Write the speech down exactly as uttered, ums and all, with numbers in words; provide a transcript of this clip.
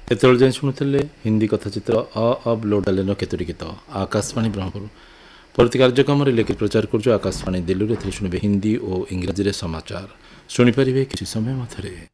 ଏତେବେଳେ ଯାଏଁ ଶୁଣୁଥିଲେ ହିନ୍ଦୀ କଥାଚିତ୍ର ଅ ଅବ୍ ଲୋଡାଲେନ କେତୋଟି ଗୀତ ଆକାଶବାଣୀ ବ୍ରହ୍ମପୁର। ପରବର୍ତ୍ତୀ କାର୍ଯ୍ୟକ୍ରମରେ ଲେଖି ପ୍ରଚାର କରୁଛୁ ଆକାଶବାଣୀ ଦିଲ୍ଲୀରୁ। ଏଥିରେ ଶୁଣିବେ ହିନ୍ଦୀ ଓ ଇଂରାଜୀରେ ସମାଚାର ଶୁଣିପାରିବେ କିଛି ସମୟ ମଧ୍ୟରେ।